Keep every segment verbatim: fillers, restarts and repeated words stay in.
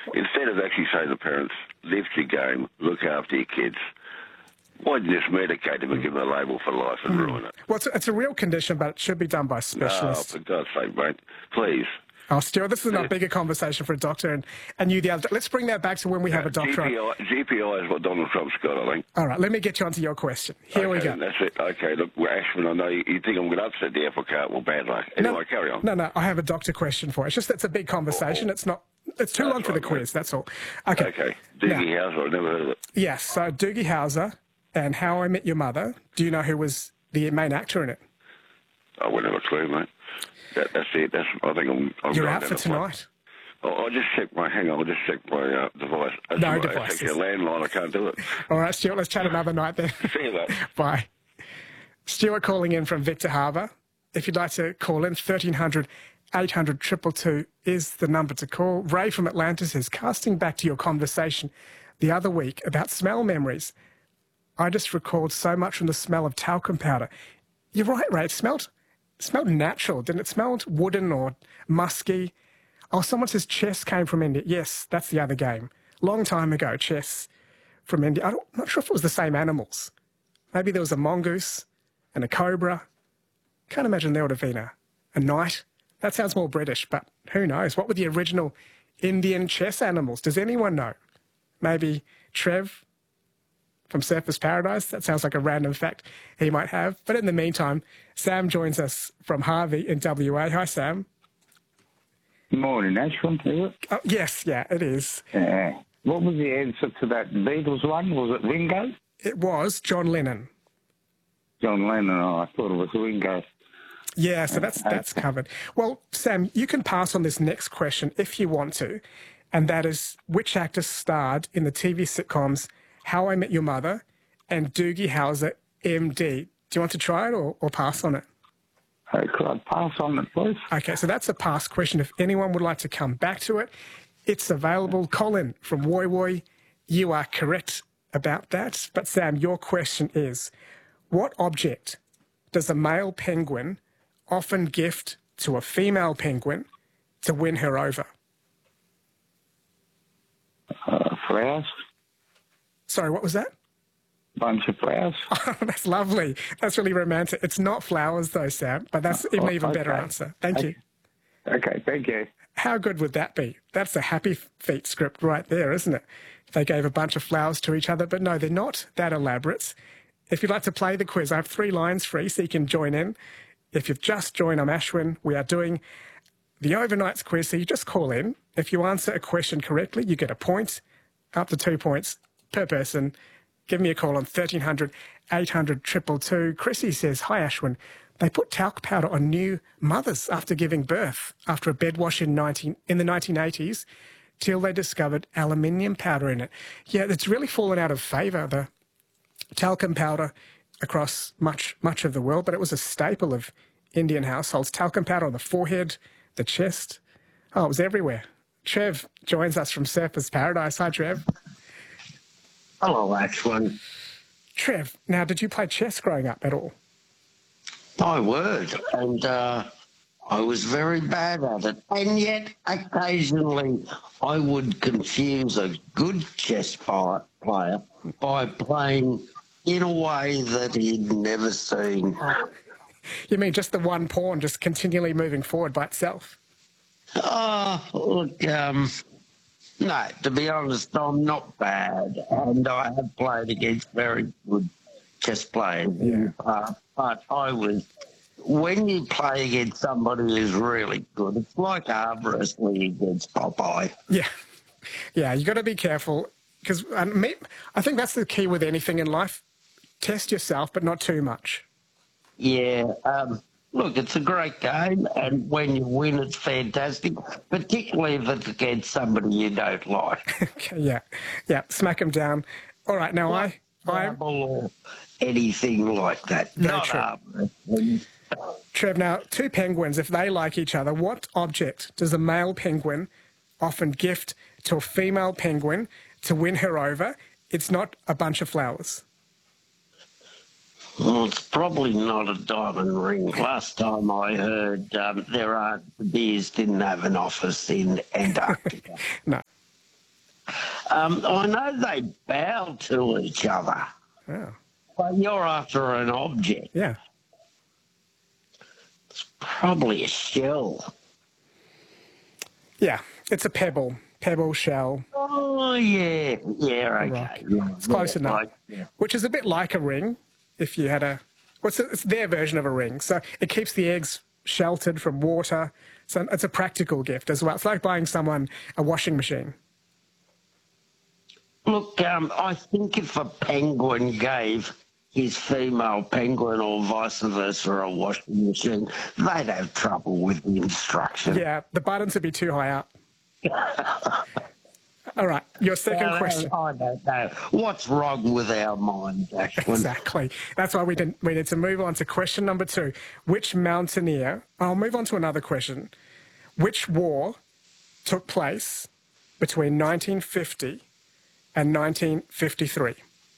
Instead of actually saying to parents, lift your game, look after your kids, why didn't you just medicate them and give them a label for life and mm. ruin it? Well, it's a, it's a real condition, but it should be done by specialists. Oh, for God's sake, mate. Please. Oh, Stuart, this is a bigger conversation for a doctor and, and you the other. Let's bring that back to when we have a doctor. G P I, G P I is what Donald Trump's got, I think. All right, let me get you onto your question. Here okay, we go. That's it. Okay, look, Ashman, I know you, you think I'm going to upset the apple cart. Well, bad luck. Anyway, no, carry on. No, no, I have a doctor question for you. It's just it's a big conversation. Oh, it's not. It's too that's long for right, the quiz, mate. that's all. Okay. Okay. Doogie Howser, I've never heard of it. Yes, so Doogie Howser and How I Met Your Mother. Do you know who was the main actor in it? I wouldn't have a clue, mate. That, that's it. That's. I think I'm. I'm You're out for tonight. Oh, I'll just check my. Hang on. I'll just check my uh, device. That's no my, devices. It's actually a landline. I can't do it. All right, Stuart. Let's chat another night then. See you, mate. Bye. Stuart calling in from Victor Harbour. If you'd like to call in, thirteen hundred, eight hundred, two two two is the number to call. Ray from Atlantis is casting back to your conversation the other week about smell memories. I just recalled so much from the smell of talcum powder. You're right, Ray. It smelled. It smelled natural, didn't it? It smelled wooden or musky. Oh, someone says chess came from India. Yes, that's the other game. Long time ago, chess from India. I don't, I'm not sure if it was the same animals. Maybe there was a mongoose and a cobra. Can't imagine there would have been a, a knight. That sounds more British, but who knows? What were the original Indian chess animals? Does anyone know? Maybe Trev from Surfers Paradise? That sounds like a random fact he might have. But in the meantime, Sam joins us from Harvey in W A. Hi, Sam. Morning, Ashwin, is it? Oh, yes, yeah, it is. Yeah. What was the answer to that Beatles one? Was it Ringo? It was John Lennon. John Lennon, oh, I thought it was Ringo. Yeah, so that's that's covered. Well, Sam, you can pass on this next question if you want to, and that is which actor starred in the T V sitcoms How I Met Your Mother and Doogie Howser, M D? Do you want to try it or, or pass on it? Hey, could I pass on it, please? Okay, so that's a pass question. If anyone would like to come back to it, it's available. Colin from Woy Woy, you are correct about that. But Sam, your question is, what object does a male penguin often gift to a female penguin to win her over? Uh, flowers. Sorry, what was that? Bunch of flowers. Oh, that's lovely. That's really romantic. It's not flowers though, Sam, but that's an oh, even okay. better answer. Thank okay. you. Okay, thank you. How good would that be? That's a Happy Feet script right there, isn't it? They gave a bunch of flowers to each other, but no, they're not that elaborate. If you'd like to play the quiz, I have three lines free, so you can join in. If you've just joined, I'm Ashwin. We are doing the Overnights quiz, so you just call in. If you answer a question correctly, you get a point, up to two points per person. Give me a call on thirteen hundred, eight hundred, two two two. Chrissy says, hi, Ashwin. They put talc powder on new mothers after giving birth, after a bed wash in, nineteen, in the nineteen eighties, till they discovered aluminium powder in it. Yeah, it's really fallen out of favour, the talcum powder across much, much of the world, but it was a staple of Indian households. Talcum powder on the forehead, the chest. Oh, it was everywhere. Trev joins us from Surfers Paradise. Hi, Trev. Hello, Ashwin. Trev, now, did you play chess growing up at all? I would, and uh, I was very bad at it. And yet, occasionally, I would confuse a good chess player by playing in a way that he'd never seen. You mean just the one pawn just continually moving forward by itself? Oh, look, um, no, to be honest, I'm not bad, and I have played against very good chess players Yeah. in the past, but I was, when you play against somebody who's really good, it's like arm wrestling against Popeye. Yeah. Yeah, you got to be careful, because I think that's the key with anything in life. Test yourself, but not too much. Yeah, um, look, it's a great game, and when you win, it's fantastic, particularly if it's against somebody you don't like. Okay, yeah, yeah, smack them down. All right, now I... I or anything like that. Very Not true. arm wrestling. Trev, now, two penguins, if they like each other, what object does a male penguin often gift to a female penguin to win her over? It's not a bunch of flowers. Well, it's probably not a diamond ring. Last time I heard, um, there are the beers didn't have an office in Antarctica. No. Um, I know they bow to each other, Oh, but you're after an object. yeah. Probably a shell. Yeah, it's a pebble, pebble shell, Oh, yeah. Yeah, rock. okay. Yeah, It's close yeah, enough, right, yeah. which is a bit like a ring if you had a, what's it, it's their version of a ring. So it keeps the eggs sheltered from water. So it's a practical gift as well. It's like buying someone a washing machine. Look, um, I think if a penguin gave his female penguin or vice versa a washing machine, they'd have trouble with the instruction. Yeah, the buttons would be too high up. All right, your second Now, question. I don't know. What's wrong with our minds, Ashwin? Exactly. That's why we didn't. We need to move on to question number two. Which mountaineer? I'll move on to another question. Which war took place between nineteen fifty and nineteen fifty-three?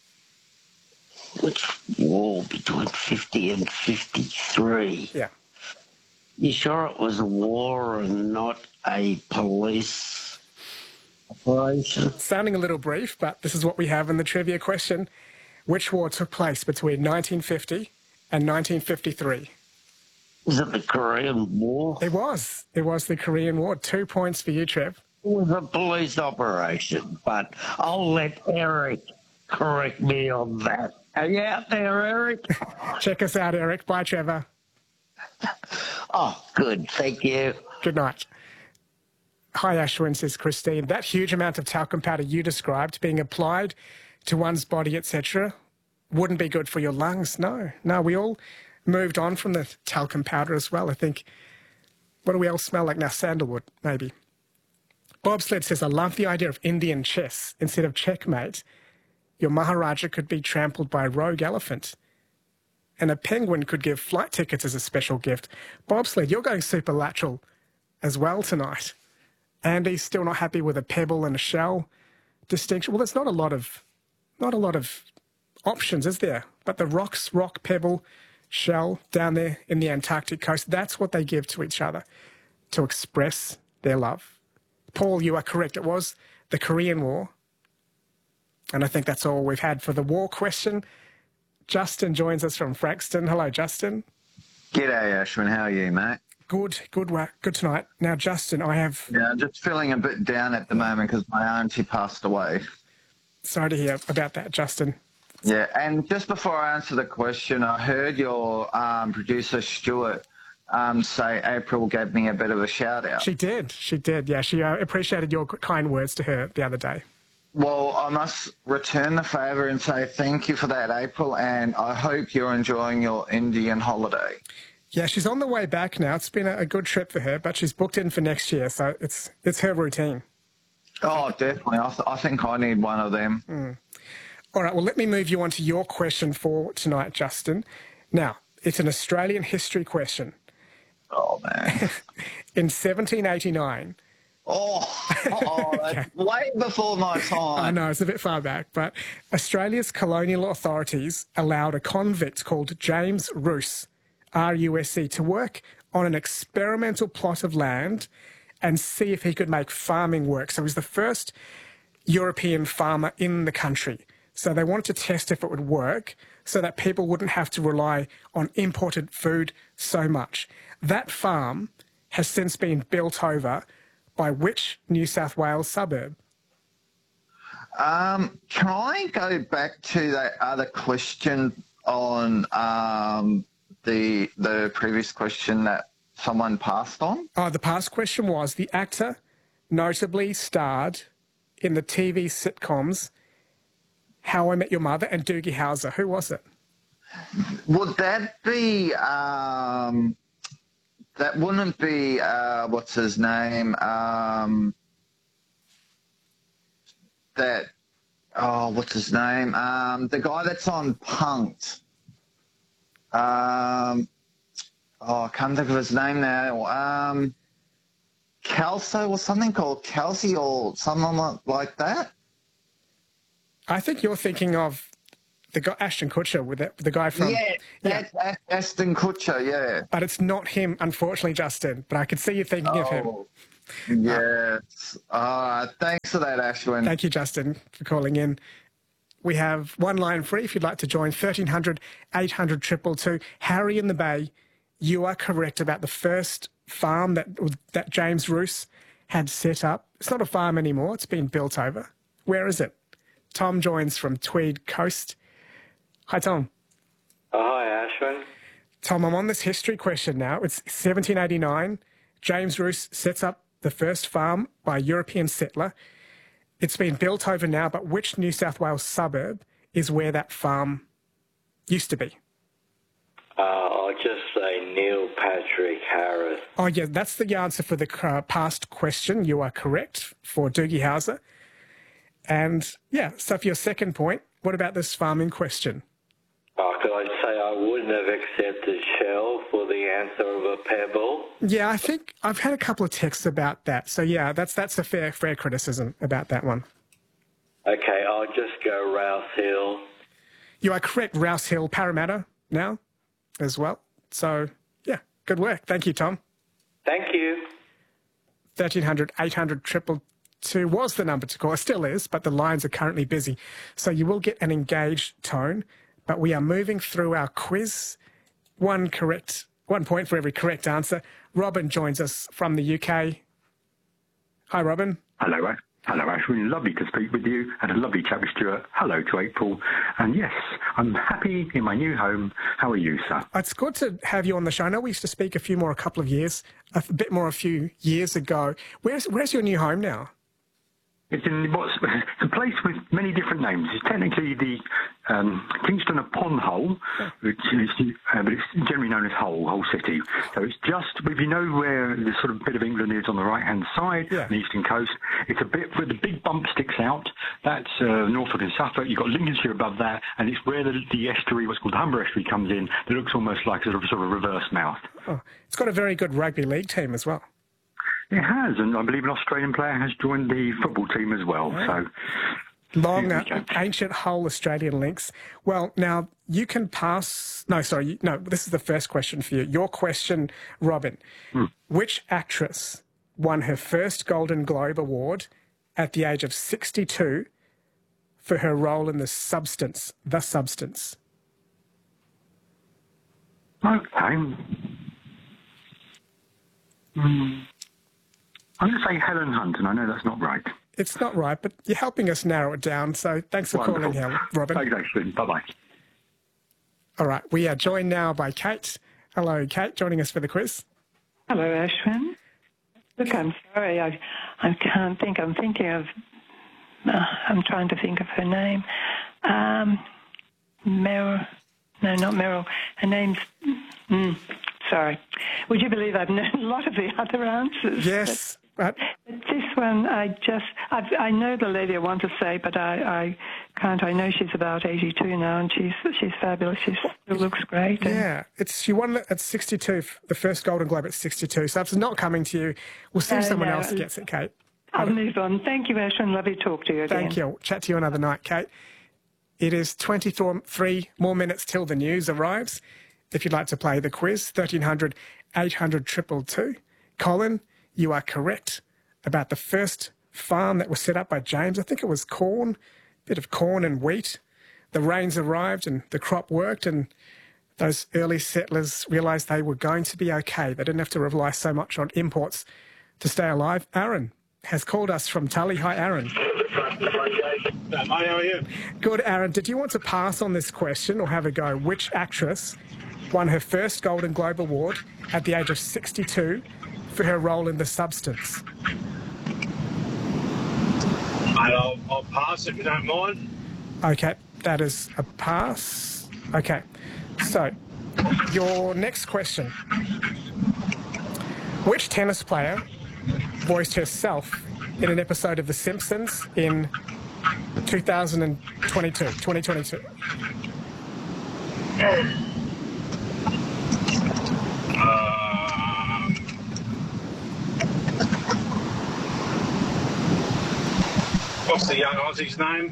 Which war between fifty and fifty-three? Yeah. You sure it was a war and not a police operation? Sounding a little brief, but this is what we have in the trivia question. Which war took place between nineteen fifty and nineteen fifty-three? Was it the Korean War? It was. It was the Korean War. Two points for you, Trev. It was a police operation, but I'll let Eric correct me on that. Are you out there, Eric? Check us out, Eric. Bye, Trevor. Oh, good. Thank you. Good night. Hi, Ashwin, says Christine. That huge amount of talcum powder you described being applied to one's body, et cetera, wouldn't be good for your lungs. No, no, we all moved on from the talcum powder as well. I think, what do we all smell like now? Sandalwood, maybe. Bobsled says, I love the idea of Indian chess instead of checkmate. Your Maharaja could be trampled by a rogue elephant. And a penguin could give flight tickets as a special gift. Bobsled, you're going superlateral as well tonight. Andy's still not happy with a pebble and a shell distinction. Well, there's not a lot of, not a lot of options, is there? But the rocks, rock, pebble, shell down there in the Antarctic coast, that's what they give to each other to express their love. Paul, you are correct. It was the Korean War. And I think that's all we've had for the war question. Justin joins us from Frankston. Hello, Justin. G'day, Ashwin. How are you, mate? Good, good work. Good tonight. Now, Justin, I have... Yeah, I'm just feeling a bit down at the moment because my auntie passed away. Sorry to hear about that, Justin. Yeah, and just before I answer the question, I heard your um, producer, Stuart, um, say April gave me a bit of a shout-out. She did. She did, yeah. She uh, appreciated your kind words to her the other day. Well, I must return the favour and say thank you for that, April, and I hope you're enjoying your Indian holiday. Yeah, she's on the way back now. It's been a, a good trip for her, but she's booked in for next year, so it's it's her routine. Oh, definitely. I, th- I think I need one of them. Mm. All right, well, let me move you on to your question for tonight, Justin. Now, it's an Australian history question. Oh, man. In seventeen eighty-nine... Oh, oh that's way before my time. I know, it's a bit far back, but Australia's colonial authorities allowed a convict called James Roos, R U S E, to work on an experimental plot of land and see if he could make farming work. So he was the first European farmer in the country. So they wanted to test if it would work so that people wouldn't have to rely on imported food so much. That farm has since been built over by which New South Wales suburb? Um, can I go back to that other question on um, the the previous question that someone passed on? Oh, the past question was the actor notably starred in the T V sitcoms How I Met Your Mother and Doogie Howser. Who was it? Would that be... Um, that wouldn't be... Uh, what's his name? Um, that... Oh, what's his name? Um, the guy that's on Punk'd. Um, oh, I can't think of his name now. Um, Kelso or something called Kelsey or someone like that. I think you're thinking of the guy, Ashton Kutcher, with the, the guy from... Yeah, that's yeah. Ashton Kutcher, yeah. But it's not him, unfortunately, Justin. But I could see you thinking oh. of him. Yes. Uh, thanks for that, Ashwin. Thank you, Justin, for calling in. We have one line free if you'd like to join, thirteen hundred, eight hundred, two two two. Harry in the Bay, you are correct about the first farm that that James Roos had set up. It's not a farm anymore. It's been built over. Where is it? Tom joins from Tweed Coast. Hi, Tom. Oh, hi, Ashwin. Tom, I'm on this history question now. It's seventeen eighty-nine. James Roos sets up the first farm by a European settler. It's been built over now, but which New South Wales suburb is where that farm used to be? Uh, I'll just say Neil Patrick Harris. Oh, yeah, that's the answer for the uh, past question. You are correct for Doogie Howser. And, yeah, so for your second point, what about this farm in question? Oh, could I say I wouldn't have accepted Shell for the answer of a pebble? Yeah, I think I've had a couple of texts about that. So, yeah, that's that's a fair fair criticism about that one. Okay, I'll just go Rouse Hill. You are correct, Rouse Hill, Parramatta now as well. So, yeah, good work. Thank you, Tom. Thank you. thirteen hundred, eight hundred, two two two was the number to call. It still is, but the lines are currently busy. So you will get an engaged tone, but we are moving through our quiz. One correct, one point for every correct answer. Robin joins us from the U K. Hi, Robin. Hello, Ash. Hello, Ashwin. Lovely to speak with you. Had a lovely chat with Stuart. Hello to April. And yes, I'm happy in my new home. How are you, sir? It's good to have you on the show. I know we used to speak a few more, a couple of years, a bit more a few years ago. Where's Where's your new home now? It's in what's it's a place with many different names. It's technically the um, Kingston upon Hull, which is, uh, but it's generally known as Hull, Hull City. So it's just, if you know where the sort of bit of England is on the right-hand side, yeah. on the eastern coast, it's a bit where the big bump sticks out. That's uh, Norfolk and Suffolk. You've got Lincolnshire above that, and it's where the, the estuary, what's called the Humber Estuary, comes in. That looks almost like a sort of, sort of reverse mouth. Oh, it's got a very good rugby league team as well. It has, and I believe an Australian player has joined the football team as well. Yeah. So, long, uh, ancient Hull Australian links. Well, now you can pass. No, sorry, no. This is the first question for you. Your question, Robin. Hmm. Which actress won her first Golden Globe Award at the age of sixty-two for her role in The Substance? The Substance. Okay. Hmm. I'm going to say Helen Hunt, and I know that's not right. It's not right, but you're helping us narrow it down, so thanks for Wonderful. calling, Helen, Robin. Thanks, Ashwin. Bye-bye. All right, we are joined now by Kate. Hello, Kate, joining us for the quiz. Hello, Ashwin. Look, I'm sorry, I, I can't think. I'm thinking of, uh, I'm trying to think of her name. Um, Meryl, no, not Meryl. Her name's, mm, sorry. Would you believe I've known a lot of the other answers? Yes. But this one, I just, I've, I know the lady I want to say, but I, I can't. I know she's about eighty-two now, and she's she's fabulous. She still looks great. Yeah, it's she won at sixty-two, the first Golden Globe at sixty-two, so it's not coming to you. We'll see if Uh, someone no, else gets it, Kate. I'll move on. Thank you, Ashwin. Lovely to talk to you again. Thank you. I'll chat to you another night, Kate. It is twenty-three more minutes till the news arrives. If you'd like to play the quiz, thirteen hundred, eight hundred, two two two. Colin, you are correct about the first farm that was set up by James. I think it was corn, a bit of corn and wheat. The rains arrived and the crop worked, and those early settlers realised they were going to be okay. They didn't have to rely so much on imports to stay alive. Aaron has called us from Tully. Hi, Aaron. Hi, how are you? Good, Aaron. Did you want to pass on this question or have a go? Which actress won her first Golden Globe Award at the age of sixty-two for her role in The Substance? Mate, I'll, I'll pass if you don't mind. Okay, that is a pass. Okay, so your next question. Which tennis player voiced herself in an episode of The Simpsons in two thousand twenty-two, twenty twenty-two? Uh, what's the young Aussie's name?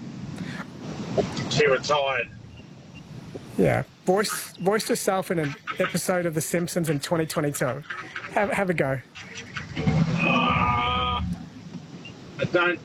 She retired. Yeah, voiced, voiced herself in an episode of The Simpsons in twenty twenty-two. Have, have a go. Uh, I don't